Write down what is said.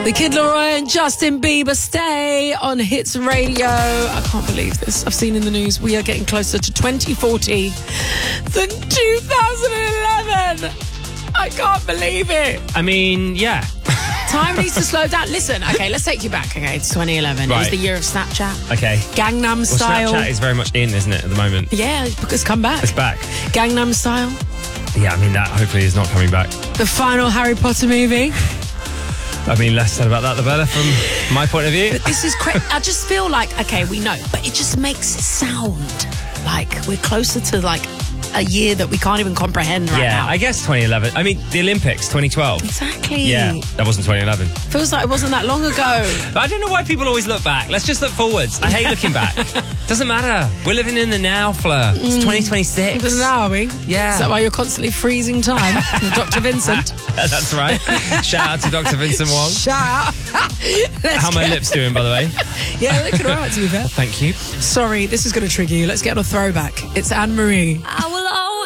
The Kid Laroi and Justin Bieber Stay on Hits Radio. I can't believe this. I've seen in the news we are getting closer to 2040 than 2011. I can't believe it. I mean, yeah. Time needs to slow down. Listen, okay, let's take you back. Okay, it's 2011. It was Right. the year of Snapchat. Okay. Gangnam Well, Style. Snapchat is very much in, isn't it, at the moment? Yeah, it's come back. It's back. Gangnam Style. Yeah, I mean, that hopefully is not coming back. The final Harry Potter movie. I mean, less said about that, the better from my point of view. But this is crazy. I just feel like, okay, we know, but it just makes it sound like we're closer to like a year that we can't even comprehend right Yeah, now. I guess 2011. I mean, the Olympics, 2012. Exactly. Yeah, that wasn't 2011. Feels like it wasn't that long ago. But I don't know why people always look back. Let's just look forwards. I hate looking back. Doesn't matter. We're living in the now, Fleur. It's 2026. Doesn't know, are we? Yeah. Is that why you're constantly freezing time? Dr. Vincent. That's right. Shout out to Dr. Vincent Wong. Shout out. How my lips doing, by the way? Yeah, they're looking all right, to be fair. Thank you. Sorry, this is going to trigger you. Let's get on a throwback. It's Anne Marie. I will always